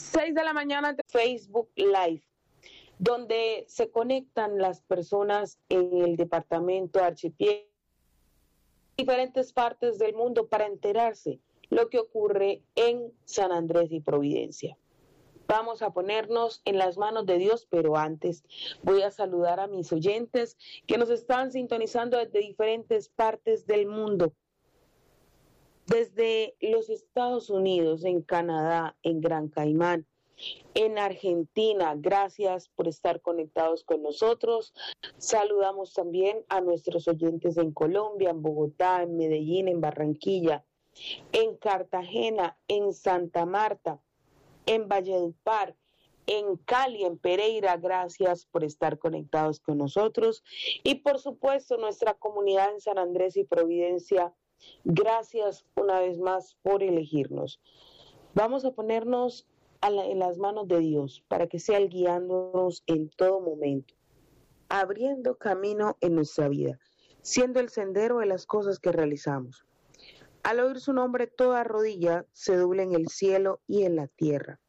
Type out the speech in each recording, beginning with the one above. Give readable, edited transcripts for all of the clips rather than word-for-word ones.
6 de la mañana de Facebook Live, donde se conectan las personas en el departamento Archipiélago, diferentes partes del mundo para enterarse lo que ocurre en San Andrés y Providencia. Vamos a ponernos en las manos de Dios, pero antes voy a saludar a mis oyentes que nos están sintonizando desde diferentes partes del mundo. Desde los Estados Unidos, en Canadá, en Gran Caimán, en Argentina, gracias por estar conectados con nosotros. Saludamos también a nuestros oyentes en Colombia, en Bogotá, en Medellín, en Barranquilla, en Cartagena, en Santa Marta, en Valledupar, en Cali, en Pereira, gracias por estar conectados con nosotros. Y por supuesto, nuestra comunidad en San Andrés y Providencia, gracias una vez más por elegirnos. Vamos a ponernos en las manos de Dios para que sea Él guiándonos en todo momento, abriendo camino en nuestra vida, siendo el sendero de las cosas que realizamos. Al oír su nombre, toda rodilla se dobla en el cielo y en la tierra.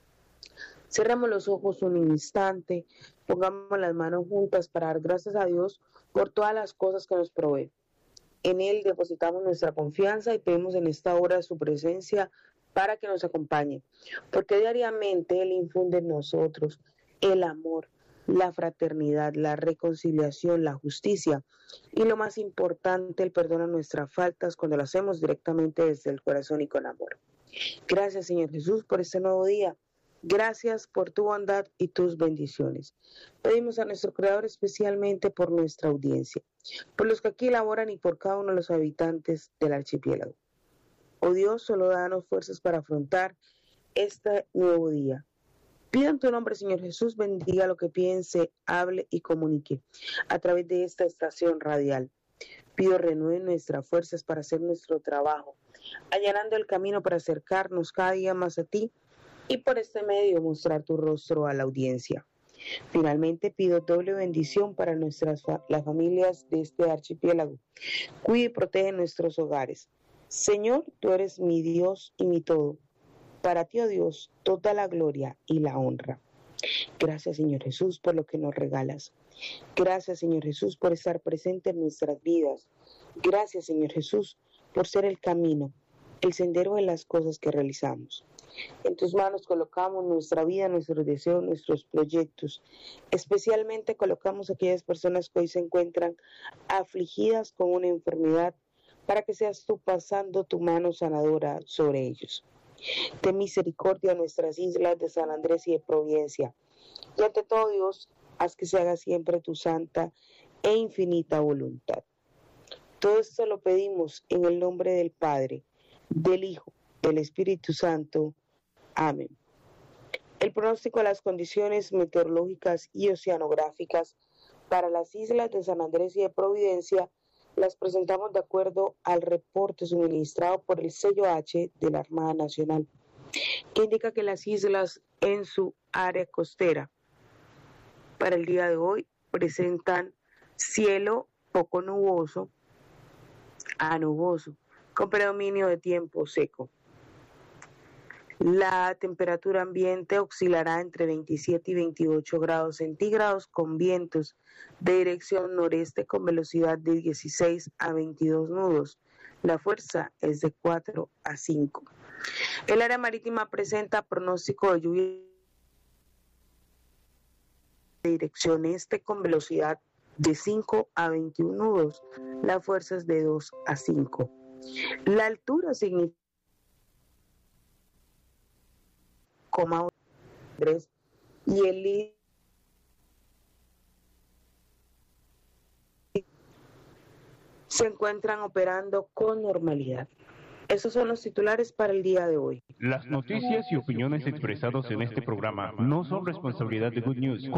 Cerremos los ojos un instante, pongamos las manos juntas para dar gracias a Dios por todas las cosas que nos provee. En Él depositamos nuestra confianza y pedimos en esta hora su presencia para que nos acompañe, porque diariamente Él infunde en nosotros el amor, la fraternidad, la reconciliación, la justicia y lo más importante, Él perdona nuestras faltas cuando lo hacemos directamente desde el corazón y con amor. Gracias, Señor Jesús, por este nuevo día. Gracias por tu bondad y tus bendiciones. Pedimos a nuestro Creador especialmente por nuestra audiencia, por los que aquí laboran y por cada uno de los habitantes del archipiélago. Oh Dios, solo danos fuerzas para afrontar este nuevo día. Pido en tu nombre, Señor Jesús, bendiga lo que piense, hable y comunique a través de esta estación radial. Pido renueve nuestras fuerzas para hacer nuestro trabajo, allanando el camino para acercarnos cada día más a ti y por este medio mostrar tu rostro a la audiencia. Finalmente pido doble bendición para las familias de este archipiélago. Cuide y protege nuestros hogares. Señor, tú eres mi Dios y mi todo. Para ti, oh Dios, toda la gloria y la honra. Gracias, Señor Jesús, por lo que nos regalas. Gracias, Señor Jesús, por estar presente en nuestras vidas. Gracias, Señor Jesús, por ser el camino, el sendero de las cosas que realizamos. En tus manos colocamos nuestra vida, nuestros deseos, nuestros proyectos. Especialmente colocamos a aquellas personas que hoy se encuentran afligidas con una enfermedad, para que seas tú pasando tu mano sanadora sobre ellos. Ten misericordia a nuestras islas de San Andrés y de Providencia. Y ante todo, Dios, haz que se haga siempre tu santa e infinita voluntad. Todo esto lo pedimos en el nombre del Padre, del Hijo, del Espíritu Santo. Amén. El pronóstico de las condiciones meteorológicas y oceanográficas para las islas de San Andrés y de Providencia las presentamos de acuerdo al reporte suministrado por el sello H de la Armada Nacional, que indica que las islas en su área costera para el día de hoy presentan cielo poco nuboso a nuboso, con predominio de tiempo seco. La temperatura ambiente oscilará entre 27 y 28 grados centígrados con vientos de dirección noreste con velocidad de 16 a 22 nudos. La fuerza es de 4 a 5. El área marítima presenta pronóstico de lluvia de dirección este con velocidad de 5 a 21 nudos. La fuerza es de 2 a 5. La altura significa y el se encuentran operando con normalidad. Esos son los titulares para el día de hoy. Las noticias y opiniones expresadas en este programa no son responsabilidad de Good News.